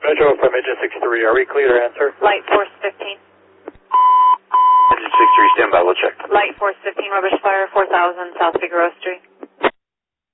Metro from Engine 63, are we clear to answer? Light Force 15. Engine 63, stand by, we'll check. Light Force 15, rubbish fire, 4000 South Figueroa Street.